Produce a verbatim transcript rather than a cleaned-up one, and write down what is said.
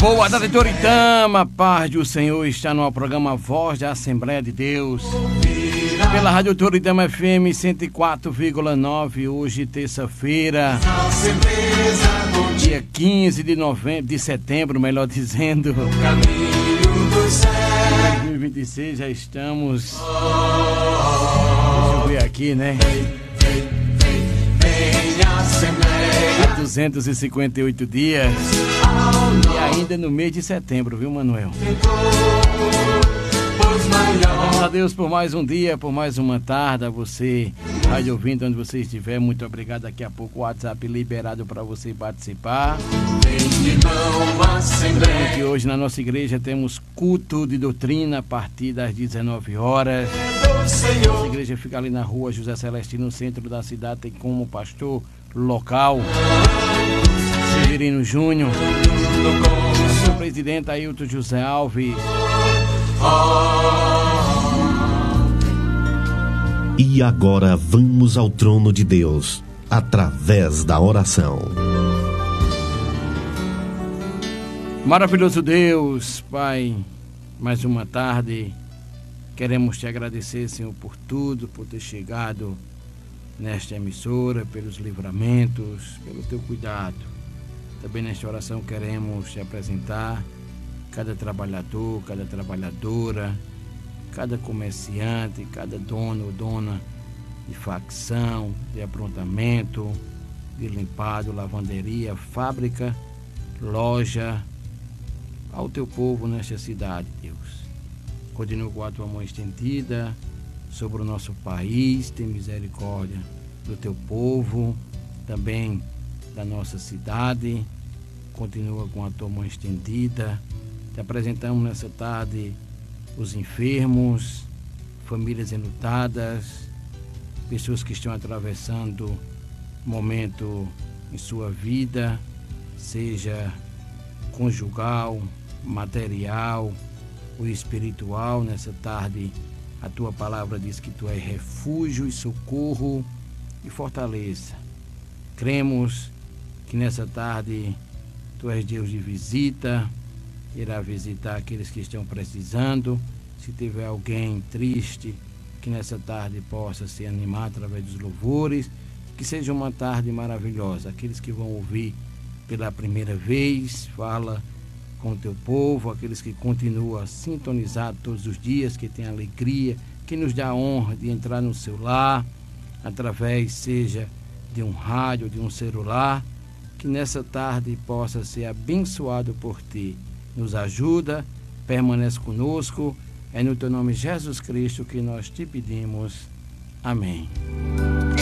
Boa tarde, Toritama, paz do Senhor, está no programa Voz da Assembleia de Deus, pela Rádio Toritama F M cento e quatro vírgula nove, hoje terça-feira, dia quinze de novembro, de setembro, melhor dizendo, dois mil e vinte e seis, já estamos, deixa eu ver aqui, né? Há duzentos e cinquenta e oito dias e ainda no mês de setembro, viu, Manuel? Graças a Deus por mais um dia, por mais uma tarde. A você, rádio ouvinte, onde você estiver, muito obrigado. Daqui a pouco o WhatsApp liberado para você participar. Lembrando que hoje na nossa igreja temos culto de doutrina a partir das dezenove horas. Nossa igreja fica ali na rua José Celestino, no centro da cidade. Tem como pastor local Severino Júnior, o presidente Ailton José Alves. E agora vamos ao trono de Deus, através da oração. Maravilhoso Deus, Pai, mais uma tarde, queremos te agradecer, Senhor, por tudo, por ter chegado nesta emissora, pelos livramentos, pelo teu cuidado. Também nesta oração queremos te apresentar cada trabalhador, cada trabalhadora, cada comerciante, cada dono ou dona de facção, de aprontamento, de limpado, lavanderia, fábrica, loja, ao teu povo nesta cidade, Deus. Continua com a tua mão estendida sobre o nosso país, tem misericórdia do teu povo, também da nossa cidade. Continua com a tua mão estendida. Te apresentamos nessa tarde os enfermos, famílias enlutadas, pessoas que estão atravessando momento em sua vida, seja conjugal, material ou espiritual. Nessa tarde a tua palavra diz que tu és refúgio e socorro e fortaleza. Cremos que nessa tarde tu és Deus de visita, irá visitar aqueles que estão precisando. Se tiver alguém triste, que nessa tarde possa se animar através dos louvores, que seja uma tarde maravilhosa. Aqueles que vão ouvir pela primeira vez, fala com o teu povo, aqueles que continuam sintonizados todos os dias, que tem alegria, que nos dá a honra de entrar no seu lar, através seja de um rádio, de um celular, que nessa tarde possa ser abençoado por ti. Nos ajuda, permanece conosco, é no teu nome Jesus Cristo que nós te pedimos. Amém.